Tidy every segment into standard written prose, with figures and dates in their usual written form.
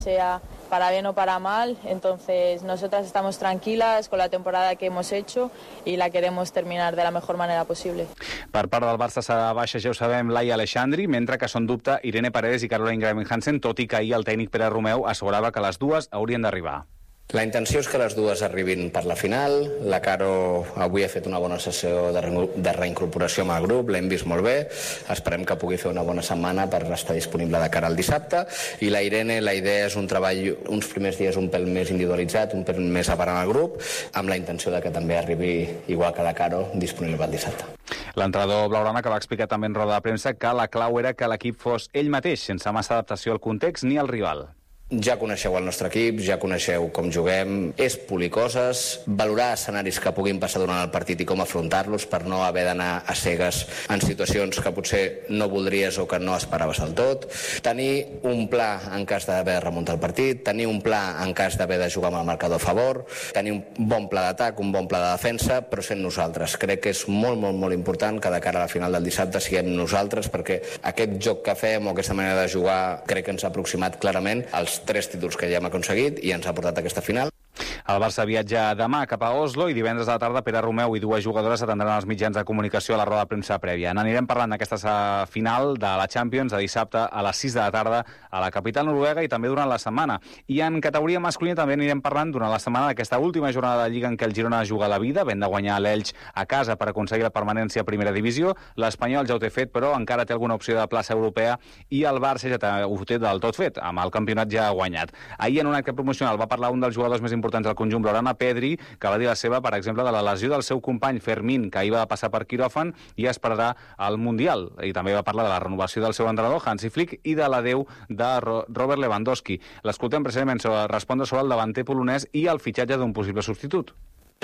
sea para bien o para mal, entonces nosotras estamos tranquilas con la temporada que hemos hecho y la queremos terminar de la mejor manera posible. Per part del Barça serà baixa, ja ho sabem, Laia Aleixandri, mentre que són dubte Irene Paredes i Caroline Graham-Hansen, tot i que ahir el tècnic Pere Romeu assegurava que les dues haurien d'arribar. La intenció és que les dues arribin per la final. La Caro avui ha fet una bona sessió de reincorporació amb el grup, l'hem vist molt bé. Esperem que pugui fer una bona setmana per estar disponible de cara al dissabte. I la Irene, la idea és un treball uns primers dies un pèl més individualitzat, un pèl més aparent al grup, amb la intenció de que també arribi, igual que la Caro, disponible el dissabte. L'entrenador blaugrana que va explicar també en roda de premsa que la clau era que l'equip fos ell mateix, sense massa adaptació al context ni al rival. Ja coneixeu el nostre equip, ja coneixeu com juguem, és polir coses, valorar escenaris que puguin passar durant el partit i com afrontar-los per no haver d'anar a cegues en situacions que potser no voldries o que no esperaves del tot, tenir un pla en cas d'haver de remuntar el partit, tenir un pla en cas d'haver de jugar amb el marcador a favor, tenir un bon pla d'atac, un bon pla de defensa, però sent nosaltres. Crec que és molt, molt, molt important que de cara a la final del dissabte siguem nosaltres, perquè aquest joc que fem o aquesta manera de jugar crec que ens ha aproximat clarament als 3 títols que ja hem aconseguit i ens ha portat a aquesta final. El Barça viatja demà cap a Oslo i divendres a la tarda Pere Romeu i dues jugadores atendran els mitjans de comunicació a la roda de premsa prèvia. N'anirem parlant d'aquesta final de la Champions de dissabte a les 6 de la tarda a la capital noruega i també durant la setmana. I en categoria masculina també anirem parlant durant la setmana d'aquesta última jornada de Lliga en què el Girona juga la vida, havent de guanyar l'Elx a casa per aconseguir la permanència a primera divisió. L'Espanyol ja ho té fet, però encara té alguna opció de plaça europea i el Barça ja ho té del tot fet, amb el campionat ja guanyat. Ahir en un acte promocional va parlar un dels jugadors més importants del conjunt blaugrana, Pedri, que va dir la seva, per exemple, de la lesió del seu company Fermín, que ahir va passar per quiròfan i esperarà al Mundial. I també va parlar de la renovació del seu entrenador, Hansi Flick, i de l'adeu de Robert Lewandowski. L'escoltem precisament respondre sobre el davanter polonès i el fitxatge d'un possible substitut.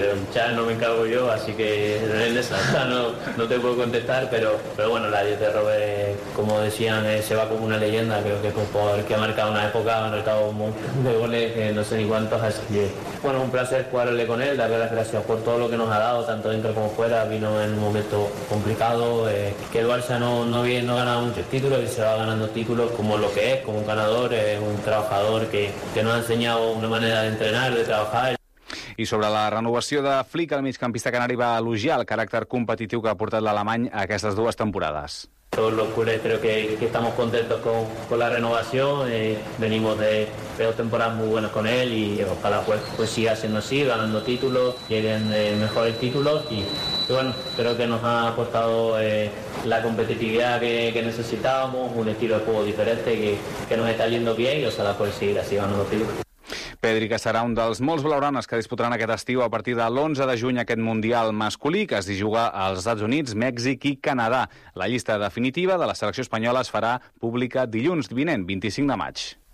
Ya no me encargo yo, así que en esa no te puedo contestar, pero bueno, la de Robert, como decían, se va como una leyenda. Creo que es un jugador que ha marcado una época, ha marcado un montón de goles, que no sé ni cuántos, así que bueno, un placer jugarle con él, darle las gracias por todo lo que nos ha dado, tanto dentro como fuera. Vino en un momento complicado, que el Barça no ganaba muchos títulos y se va ganando títulos como lo que es, como un ganador, un trabajador que nos ha enseñado una manera de entrenar, de trabajar. I sobre la renovació de Flick, el migcampista canari va elogiar el caràcter competitiu que ha portat l'alemany a aquestes dues temporades. Todos los culés creo que estamos contentos con la renovación. Venimos de 2 temporadas muy buenas con él y ojalá pues siga siendo así, ganando títulos, lleguen mejores títulos y bueno, creo que nos ha aportado la competitividad que necesitábamos, un estilo de juego diferente que nos está yendo bien y ojalá pues seguir así ganando títulos. Pedri, que serà un dels molts blaugranes que disputaran aquest estiu a partir de l'11 de juny aquest Mundial masculí, que es juga als Estats Units, Mèxic i Canadà. La llista definitiva de la selecció espanyola es farà pública dilluns vinent, 25 de maig.